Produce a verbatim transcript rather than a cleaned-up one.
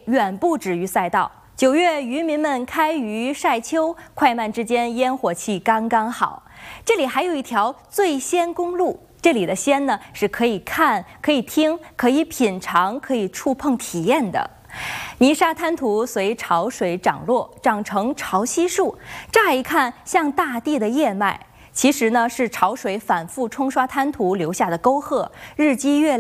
远不止于赛道。九月，渔民们开渔晒秋，快慢之间烟火气刚刚好。这里还有一条醉仙公路，这里的仙呢是可以看、可以听、可以品尝、可以触碰体验的。泥沙滩涂随潮水涨落，长成潮汐树，乍一看像大地的叶脉，其实呢是潮水反复冲刷滩涂留下的沟壑，日积月累。